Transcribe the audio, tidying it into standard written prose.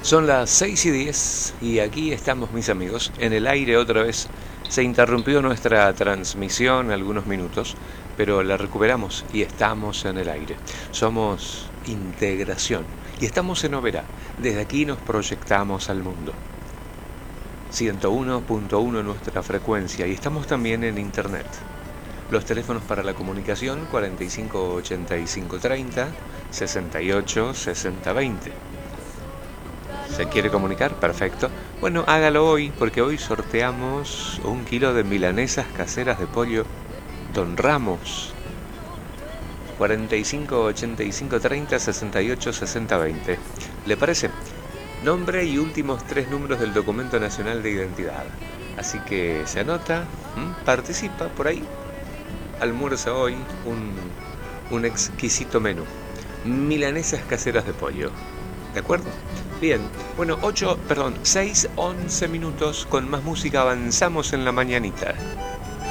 Son las 6:10 y aquí estamos, mis amigos, en el aire otra vez. Se interrumpió nuestra transmisión algunos minutos, pero la recuperamos y estamos en el aire. Somos Integración y estamos en Oberá. Desde aquí nos proyectamos al mundo. 101.1 nuestra frecuencia y estamos también en internet. Los teléfonos para la comunicación 45 85 30 68 60 20. ¿Se quiere comunicar? Perfecto. Bueno, hágalo hoy, porque hoy sorteamos 1 kilo de milanesas caseras de pollo Don Ramos. 45 85 30 68 60 20. ¿Le parece? Nombre y últimos 3 números del documento nacional de identidad. Así que se anota, participa por ahí. Almuerza hoy un exquisito menú. Milanesas caseras de pollo. ¿De acuerdo? Bien, bueno, 6:11 minutos, con más música avanzamos en la mañanita.